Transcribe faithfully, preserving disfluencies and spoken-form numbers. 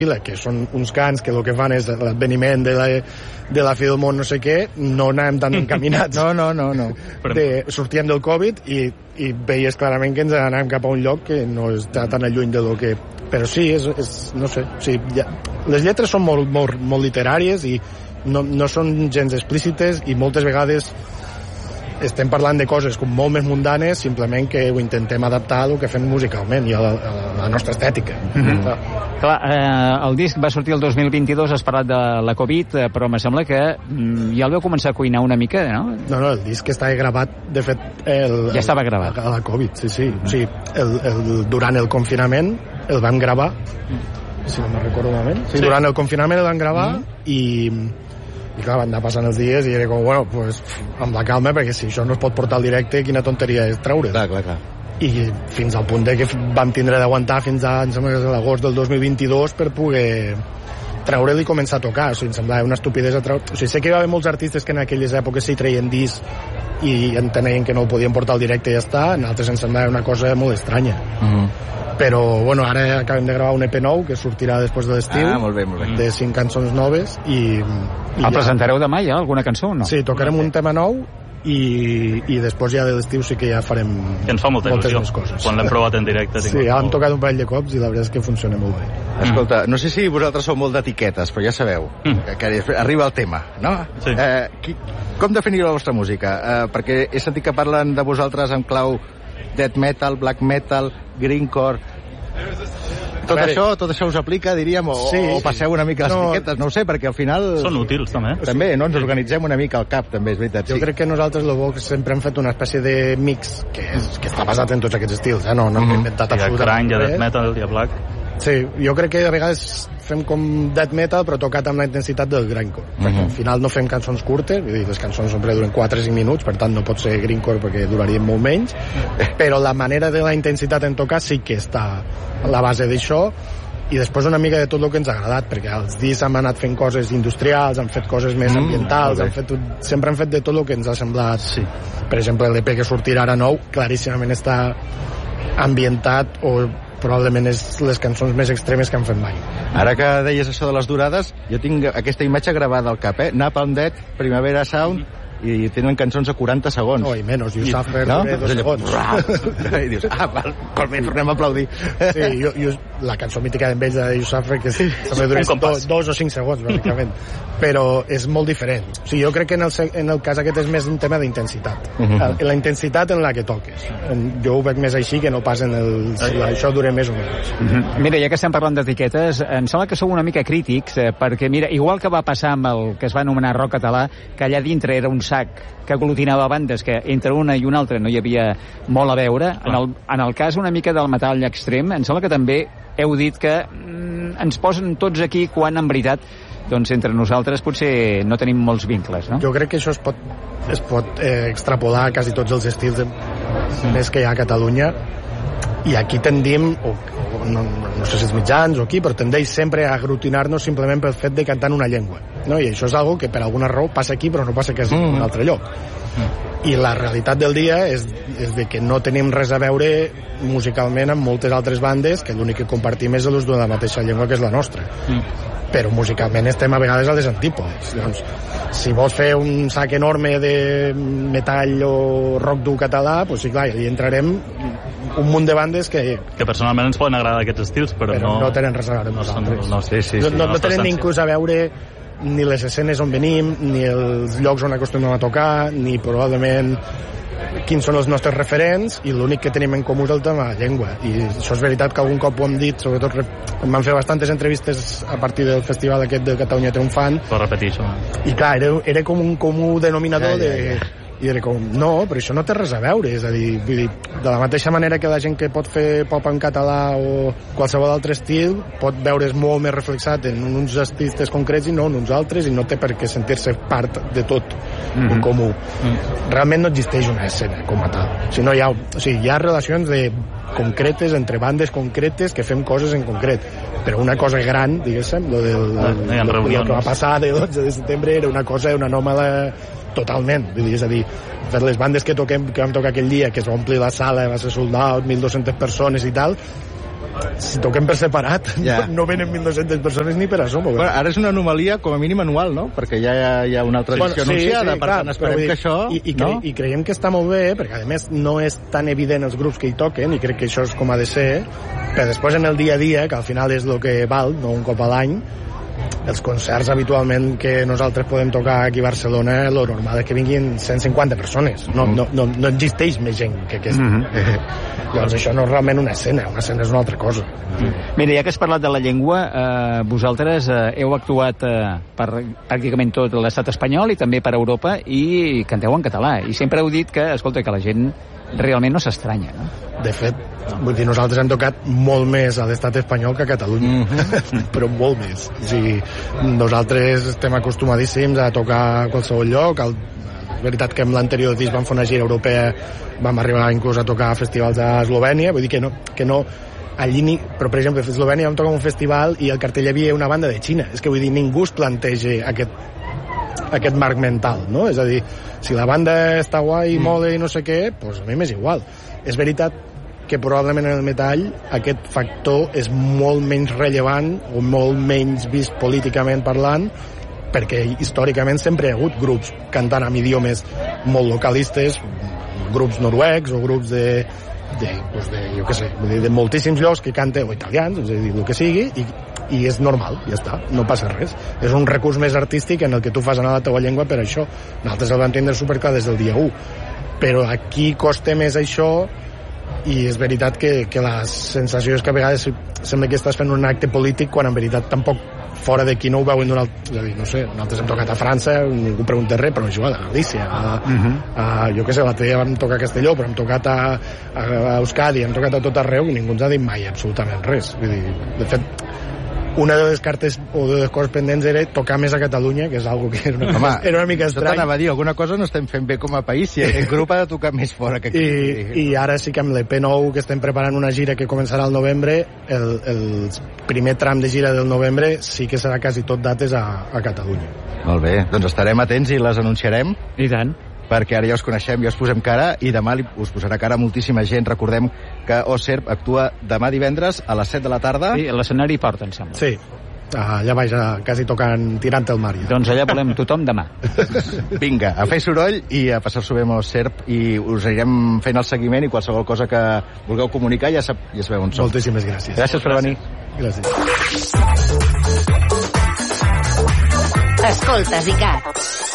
que són uns cants que el que fan és l'adveniment de la, de la fi del món no sé què, no anàvem tan encaminats. no, no, no, no. De, sortíem del Covid i, i veies clarament que ens anàvem cap a un lloc que no està tan lluny de lo que... Però sí, és, és no sé, sí, ja, les lletres són molt, molt, molt literàries i no, no són gens explícites i moltes vegades estem parlant de coses com molt més mundanes, simplement que ho intentem adaptar al que fem musicalment i a la, a la nostra estètica. Mm-hmm. Clar, Clar eh, el disc va sortir el dos mil vint-i-dos, has parlat de la Covid, eh, però me sembla que mm, ja el vau començar a cuinar una mica, no? No, no, el disc estava gravat, de fet... El, ja estava gravat. A la Covid, sí, sí. Mm-hmm. sí el, el, durant el confinament el vam gravar, si no me'n recordo malament. Sí, sí. Durant el confinament el vam gravar mm-hmm. i... i clar, van anar passant els dies i era com, bueno, pues, amb la calma, perquè si això no es pot portar al directe, quina tonteria és treure. Clar, clar, clar. I fins al punt de que vam tindre d'aguantar fins a, em sembla que és l'agost del dos mil vint-i-dos per poder treure'l i començar a tocar. O sigui, em semblava una estupidesa treure... O sigui, sé que hi va haver molts artistes que en aquelles èpoques sí treien disc i entenien que no el podien portar al directe i ja està, en altres em semblava una cosa molt estranya. Mm-hmm. Però, bueno, ara acabem de gravar un E P nou que sortirà després de l'estiu. Ah, molt bé, molt bé. De cinc cançons noves i... i el ja... presentareu demà ja, alguna cançó o no? Sí, tocarem un tema nou i, i després ja de l'estiu sí que ja farem que ens fa molta moltes il·lusió. més coses. Quan l'hem provat en directe... Sí, ja hem tocat un parell de cops i la veritat és que funciona molt bé. Escolta, no sé si vosaltres sou molt d'etiquetes, però ja sabeu mm. que, que arriba el tema, no? Sí. Eh, qui, com definiu la vostra música? Eh, perquè he sentit que parlen de vosaltres en clau death metal, black metal, greencore... Tot veure, això, tot això us aplica, diríem, o, sí, o passeu una mica les no, etiquetes, no ho sé, perquè al final... Són útils, també. També, no? Ens organitzem una mica al cap, també, és veritat. Jo sí. crec que nosaltres, el bo, sempre hem fet una espècie de mix que, és, que està basat en tots aquests estils, eh? No, no hem inventat absolutament res. Hi ha grunge, hi ha death metal, hi ha black... Sí, jo crec que a vegades fem com death metal però tocat amb la intensitat del grindcore, uh-huh. perquè al final no fem cançons curtes, vull dir, les cançons sempre duren quatre o cinc minuts, per tant no pot ser grindcore perquè durarien molt menys, però la manera de la intensitat en tocar sí que està a la base d'això, i després una mica de tot el que ens ha agradat, perquè els discs hem anat fent coses industrials, han fet coses més ambientals, mm, han fet, sempre han fet de tot el que ens ha semblat. Sí. Per exemple, l'E P que sortirà ara nou claríssimament està ambientat o probablement és les cançons més extremes que han fet mai. Ara que deies això de les durades, jo tinc aquesta imatge gravada al cap, eh? Napalm Death, Primavera Sound, i tenen cançons a quaranta segons. No, i menys, You Suffer no? de dos segons. I dius, ah, val, val, tornem a aplaudir. Sí, jo, jo, la cançó mítica d'ells de You Suffer, que sí, també dura dos, dos o cinc segons, bàsicament. Però és molt diferent. O sigui, jo crec que en el, en el cas aquest és més un tema d'intensitat. Uh-huh. La intensitat en la que toques. Jo ho veig més així que no pas en el... Si això dura més o menys. Uh-huh. Mira, ja que estem parlant d'etiquetes, em sembla que sou una mica crítics, eh, perquè, mira, igual que va passar amb el que es va anomenar rock català, que allà dintre era un sac que aglutinava bandes que entre una i una altra no hi havia molt a veure. En el, en el cas una mica del metall extrem, em sembla que també heu dit que mm, ens posen tots aquí quan en veritat doncs entre nosaltres potser no tenim molts vincles, no? Jo crec que això es pot, es pot eh, extrapolar a quasi tots els estils de, més que hi ha a Catalunya, i aquí tendim, o, o no, no sé si els mitjans o aquí, però tendeix sempre a aglutinar-nos simplement pel fet de cantar en una llengua, no? I això és algo que per alguna raó passa aquí però no passa que és en un altre lloc. I la realitat del dia és, és de que no tenim res a veure musicalment amb moltes altres bandes que l'únic que compartim és l'ús de la mateixa llengua que és la nostra. Mm. Però musicalment estem a vegades a les antípodes. Doncs, si vols fer un sac enorme de metall o rock dur català, doncs sí, clar, hi entrarem un munt de bandes que... Que personalment ens poden agradar aquests estils, però, però no... no tenen res a veure amb no nosaltres. No, sí, sí, sí, no, no, no tenen ni inclús a veure ni les escenes on venim, ni els llocs on acostumem a tocar, ni probablement quins són els nostres referents, i l'únic que tenim en comú és el tema de la llengua. I això és veritat que algun cop ho hem dit, sobretot em van fer bastantes entrevistes a partir del festival aquest de Catalunya Triomfant. Per repetir això. I clar, era, era com un comú denominador ja, ja, ja. de... I era com, no, però això no té res a veure, és a dir, vull dir, de la mateixa manera que la gent que pot fer pop en català o qualsevol altre estil pot veure's molt més reflexat en uns artistes concrets i no en uns altres, i no té per què sentir-se part de tot mm-hmm. en comú. Mm-hmm. Realment no existeix una escena com a tal. O sigui, no hi ha, o sigui, hi ha relacions de concretes entre bandes concretes que fem coses en concret, però una cosa gran, diguéssim, lo del, ah, lo, lo que va passar de dotze de setembre era una cosa, una anòmala totalment, vull dir, és a dir, les bandes que toquem, que vam tocar aquell dia, que es va omplir la sala, va ser sold out, mil dues-centes persones i tal, si toquem per separat, ja. no, no venen mil dos-centes persones ni per a som. Bueno, ara és una anomalia com a mínim anual, no? Perquè ja hi ha, hi ha una altra edició bueno, sí, anunciada, sí, per tant esperem que això... I, i, cre no? I creiem que està molt bé, perquè a més no és tan evident els grups que hi toquen, i crec que això és com ha de ser, però després en el dia a dia, que al final és el que val, no un cop a l'any, els concerts habitualment que nosaltres podem tocar aquí a Barcelona, lo normal és que vinguin cent cinquanta persones, no, no, no, no existeix més gent que aquesta. Mm -hmm. Llavors això no és realment una escena, una escena és una altra cosa. Mm. Mira, ja que has parlat de la llengua, eh, vosaltres eh, heu actuat eh, per pràcticament tot l'estat espanyol i també per Europa, i canteu en català, i sempre heu dit que, escolta, que la gent realment no s'estranya, no? De fet, vull dir, nosaltres hem tocat molt més a l'estat espanyol que a Catalunya, mm -hmm. però molt més. O sigui, nosaltres estem acostumadíssims a tocar a qualsevol lloc. El, és veritat que amb l'anterior disc vam fer una gira europea, vam arribar inclús a tocar a festivals a Eslovènia, vull dir que no, que no allí ni, però per exemple a Eslovènia vam tocar un festival i al cartell hi havia una banda de Xina. És que vull dir, ningú es planteja aquest aquest marc mental, no? És a dir, si la banda està guai i mm. mola i no sé què, doncs a mi m'és igual. És veritat que probablement en el metall aquest factor és molt menys rellevant o molt menys vist políticament parlant, perquè històricament sempre hi ha hagut grups cantant en idiomes molt localistes, grups noruecs o grups de, de, doncs de jo què sé, de, de moltíssims llocs que canten, o italians, és a dir, el que sigui, i i és normal, ja està, no passa res. És un recurs més artístic en el que tu fas anar la teva llengua per això. Nosaltres el vam tindre superclar des del dia u, però aquí costa més això, i és veritat que, que la sensació és que a vegades sembla que estàs fent un acte polític quan en veritat tampoc fora d'aquí no ho veuen d'una altra... És a dir, no sé, nosaltres hem tocat a França, ningú pregunta res, però és igual, a Galícia, a, uh -huh. a, jo què sé, l'altre dia vam tocar a Castelló, però hem tocat a, a, a Euskadi, hem tocat a tot arreu i ningú ens ha dit mai absolutament res. Vull dir, de fet, una de les cartes o de les coses pendents era tocar més a Catalunya, que és algo que era una, Home, era una mica estrany. T'anava a dir, alguna cosa no estem fent bé com a país, si el grup ha de tocar més fora que aquí. I, i ara sí que amb l'E P nou, que estem preparant una gira que començarà al novembre, el, el primer tram de gira del novembre sí que serà quasi tot dates a, a Catalunya. Molt bé, doncs estarem atents i les anunciarem. I tant. Perquè ara ja us coneixem, ja us posem cara, i demà li, us posarà cara moltíssima gent. Recordem que Oserp actua demà divendres a les set de la tarda. Sí, a l'escenari Porta, em sembla. Sí, allà vaig a, quasi tocant tirant el mar. Ja. Doncs allà volem tothom demà. Vinga, a fer soroll i a passar-s'ho bé amb Oserp, i us anirem fent el seguiment, i qualsevol cosa que vulgueu comunicar ja, sap, ja sabeu on som. Moltíssimes gràcies. Gràcies per venir. Gràcies. Escoltes, I C A T.